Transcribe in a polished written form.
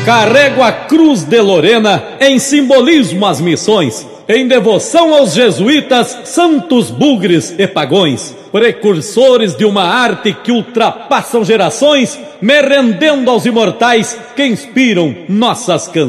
Carrego a cruz de Lorena em simbolismo às missões, em devoção aos jesuítas, santos bugres e pagões, precursores de uma arte que ultrapassam gerações, me rendendo aos imortais que inspiram nossas canções.